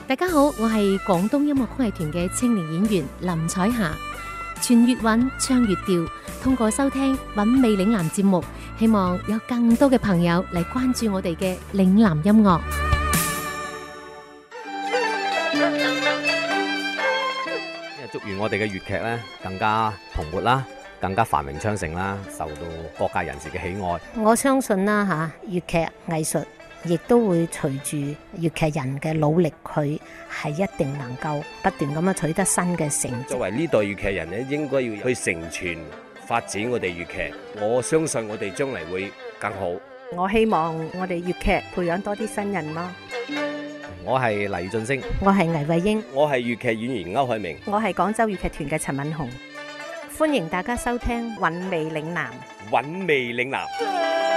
大家好，我係廣東音樂曲藝團嘅青年演員林彩霞。傳粵韻，唱粵調，通過收聽韻味嶺南節目，希望有更多嘅朋友嚟關注我哋嘅嶺南音樂。 祝願我哋嘅粵劇咧更加蓬勃啦，更加繁榮昌盛啦，受到各界人士嘅喜愛。 我相信啦嚇，粵劇藝術亦都會隨住粵劇人嘅努力，佢係一定能夠不斷咁樣取得新嘅成績。 作為呢代粵劇人咧，應該要去承傳發展我哋粵劇。我相信我哋將嚟會更好。 我希望我哋粵劇培養多啲新人咯。 我係黎俊升， 我係倪慧英， 我係粵劇演員歐海明， 我係廣州粵劇團嘅陳敏紅。歡迎大家收聽《韻味嶺南》。 韻味嶺南。